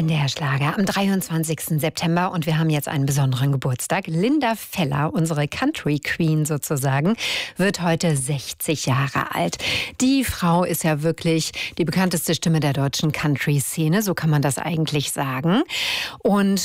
in der Schlager am 23. September und wir haben jetzt einen besonderen Geburtstag. Linda Feller, unsere Country Queen sozusagen, wird heute 60 Jahre alt. Die Frau ist ja wirklich die bekannteste Stimme der deutschen Country-Szene, so kann man das eigentlich sagen. Und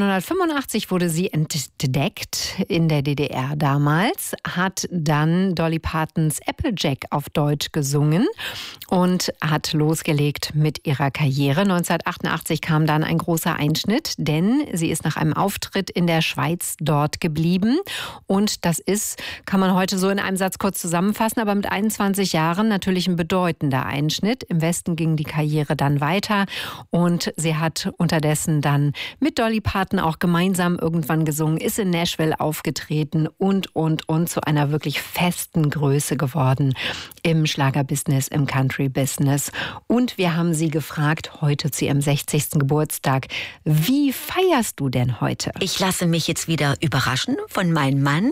1985 wurde sie entdeckt in der DDR damals, hat dann Dolly Partons Applejack auf Deutsch gesungen und hat losgelegt mit ihrer Karriere. 1988 kam dann ein großer Einschnitt, denn sie ist nach einem Auftritt in der Schweiz dort geblieben. Und das ist, kann man heute so in einem Satz kurz zusammenfassen, aber mit 21 Jahren natürlich ein bedeutender Einschnitt. Im Westen ging die Karriere dann weiter und sie hat unterdessen dann mit Dolly Parton auch gemeinsam irgendwann gesungen, ist in Nashville aufgetreten und zu einer wirklich festen Größe geworden im Schlagerbusiness, im Country-Business. Und wir haben sie gefragt, heute zu ihrem 60. Geburtstag, wie feierst du denn heute? Ich lasse mich jetzt wieder überraschen von meinem Mann.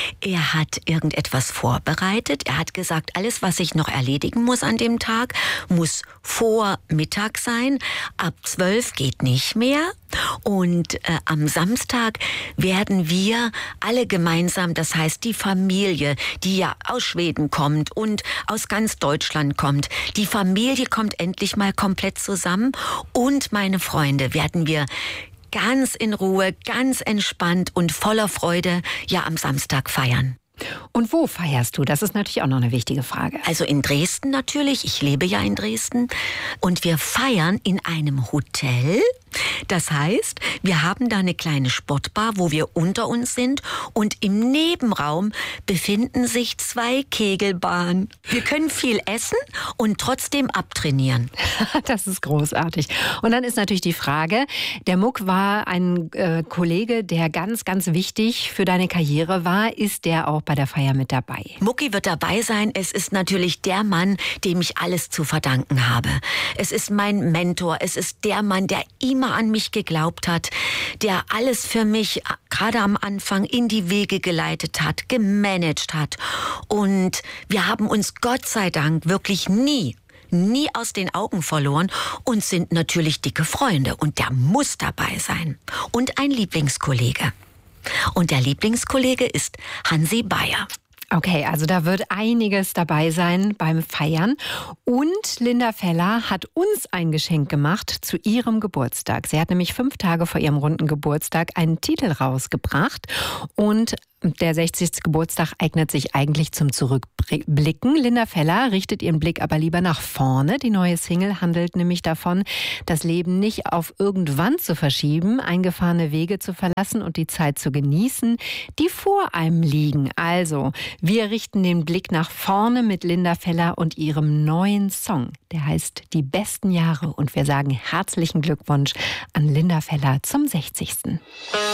Er hat irgendetwas vorbereitet. Er hat gesagt, alles, was ich noch erledigen muss an dem Tag, muss vor Mittag sein. Ab 12 geht nicht mehr. Und am Samstag werden wir alle gemeinsam, das heißt die Familie, die ja aus Schweden kommt und aus ganz Deutschland kommt, die Familie kommt endlich mal komplett zusammen und meine Freunde werden wir ganz in Ruhe, ganz entspannt und voller Freude ja am Samstag feiern. Und wo feierst du? Das ist natürlich auch noch eine wichtige Frage. Also in Dresden natürlich. Ich lebe ja in Dresden. Und wir feiern in einem Hotel. Das heißt, wir haben da eine kleine Sportbar, wo wir unter uns sind. Und im Nebenraum befinden sich 2 Kegelbahnen. Wir können viel essen und trotzdem abtrainieren. Das ist großartig. Und dann ist natürlich die Frage, der Muck war ein Kollege, der ganz, ganz wichtig für deine Karriere war. Ist der auch bei der Feier mit dabei? Mucki wird dabei sein. Es ist natürlich der Mann, dem ich alles zu verdanken habe. Es ist mein Mentor. Es ist der Mann, der immer an mich geglaubt hat, der alles für mich gerade am Anfang in die Wege geleitet hat, gemanagt hat. Und wir haben uns Gott sei Dank wirklich nie aus den Augen verloren und sind natürlich dicke Freunde. Und der muss dabei sein. Und ein Lieblingskollege. Und der Lieblingskollege ist Hansi Beyer. Okay, also da wird einiges dabei sein beim Feiern. Und Linda Feller hat uns ein Geschenk gemacht zu ihrem Geburtstag. Sie hat nämlich 5 Tage vor ihrem runden Geburtstag einen Titel rausgebracht. Und der 60. Geburtstag eignet sich eigentlich zum Zurückblicken. Linda Feller richtet ihren Blick aber lieber nach vorne. Die neue Single handelt nämlich davon, das Leben nicht auf irgendwann zu verschieben, eingefahrene Wege zu verlassen und die Zeit zu genießen, die vor einem liegen. Also, wir richten den Blick nach vorne mit Linda Feller und ihrem neuen Song. Der heißt Die besten Jahre und wir sagen herzlichen Glückwunsch an Linda Feller zum 60.